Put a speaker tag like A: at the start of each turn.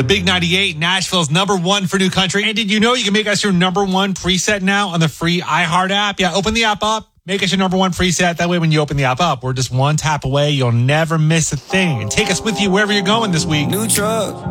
A: The Big 98, Nashville's #1 for new country. And did you know you can make us your #1 preset now on the free iHeart app? Yeah, open the app up. Make us your #1 preset. That way when you open the app up, we're just one tap away. You'll never miss a thing. And take us with you wherever you're going this week.
B: New truck.